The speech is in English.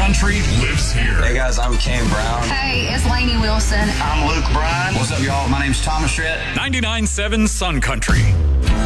Country lives here. Hey guys, I'm Kane Brown. Hey, it's Lainey Wilson. I'm Luke Bryan. What's up, y'all? My name's Thomas Rhett. 99.7 Sun Country.